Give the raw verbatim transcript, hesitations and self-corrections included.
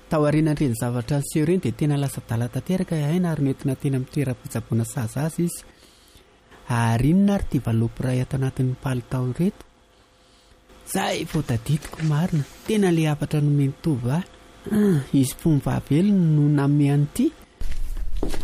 taorinandreny zavatra niseho ireny dia tena lasa dala tanteraka haina ary nentina teny amin'ny toeram-pitsaboana saza azy izy. Ary inona ary tia valopy iray ato anatin'ny palitao reto? Zay vao tadidiko marina, tena le hafatra nomeny tovy ah. Izy mpovavely no namehany ity